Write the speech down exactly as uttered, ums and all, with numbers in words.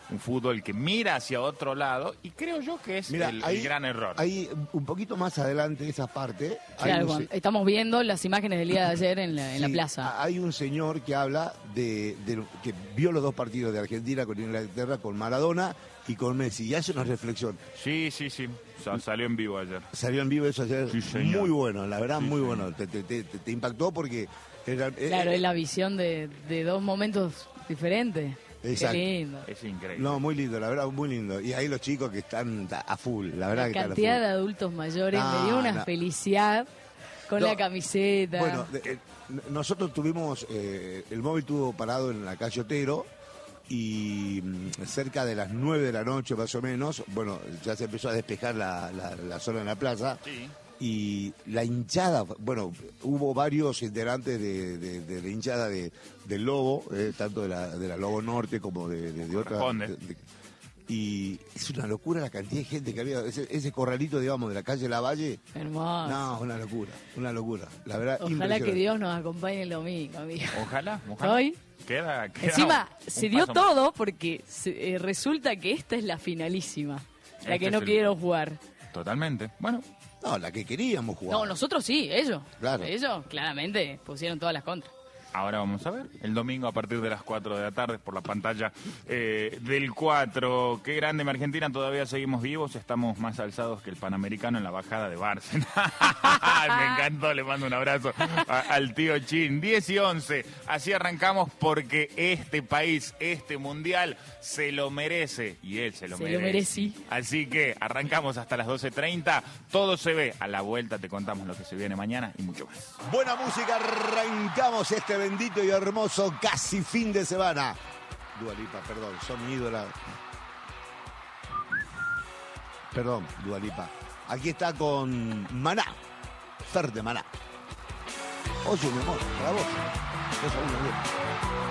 un fútbol que mira hacia otro lado, y creo yo que es Mira, el, ahí, el gran error. Ahí, un poquito más adelante de esa parte, hay Claro, un cuando- se- estamos viendo las imágenes del día de ayer en la, en la sí, plaza. hay un señor que habla de, de que vio los dos partidos de Argentina con Inglaterra, con Maradona y con Messi, y hace una reflexión. Sí, sí, sí, Sa- salió en vivo ayer. Salió en vivo eso ayer, Sí, señor. muy bueno, la verdad, Sí, muy señor. bueno. Te, te- te- te impactó porque... Era, Claro, eh, es la visión de, de dos momentos diferentes. Exacto. Qué lindo. Es increíble. No, muy lindo, la verdad, muy lindo. Y ahí los chicos que están a full, la verdad La que están a cantidad full. de adultos mayores No, me dio una no. felicidad con No, la camiseta. Bueno, de- eh, nosotros tuvimos, eh, el móvil estuvo parado en la calle Otero y mm, cerca de las nueve de la noche más o menos, bueno, ya se empezó a despejar la, la- la zona en la plaza. Sí. Y la hinchada, bueno, hubo varios integrantes de, de- de la hinchada de, del Lobo, eh, tanto de la, de la Lobo Norte como de, de, de otra. Corresponde. de- de- y es una locura la cantidad de gente que había. Ese, ese corralito, digamos, de la calle Lavalle. Hermoso. No, una locura, una locura. La verdad, Ojalá que impresionante. Dios nos acompañe el domingo, amigo. Ojalá, ojalá. Hoy. Queda, queda Encima, un- se un dio paso más. todo porque se- eh, resulta que esta es la finalísima. La Este que es no el- quiero jugar. Totalmente. Bueno, No, la que queríamos jugar. No, nosotros sí, ellos. Claro. Ellos claramente pusieron todas las contras. ahora vamos a ver. El domingo a partir de las cuatro de la tarde por la pantalla eh, del cuatro. Qué grande mi Argentina, todavía seguimos vivos. Estamos más alzados que el Panamericano en la bajada de Bárcena. Me encantó, le mando un abrazo a- al tío Chin. diez y once, así arrancamos porque este país, este mundial, se lo merece. Y él se lo Se merece. lo merecí. Así que arrancamos hasta las doce treinta. Todo se ve. A la vuelta te contamos lo que se viene mañana y mucho más. Buena música, arrancamos este bendito y hermoso casi fin de semana. Dua Lipa, perdón, son mi ídola. Perdón, Dua Lipa. Aquí está con Maná, Fer de Maná. Oye, mi amor, para vos. Dos a uno, bien.